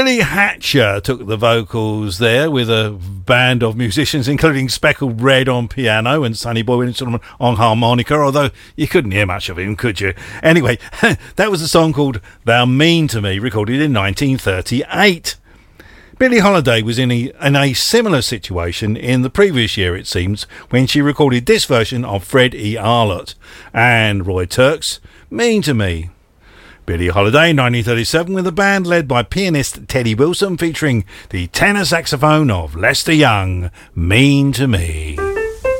Willie Hatcher took the vocals there with a band of musicians, including Speckled Red on piano and Sonny Boy Williamson on harmonica, although you couldn't hear much of him, could you? Anyway, that was a song called Thou Mean to Me, recorded in 1938. Billie Holiday was in a similar situation in the previous year, it seems, when she recorded this version of Fred E. Arlott and Roy Turk's Mean to Me. Billie Holiday, 1937, with a band led by pianist Teddy Wilson, featuring the tenor saxophone of Lester Young, Mean to Me.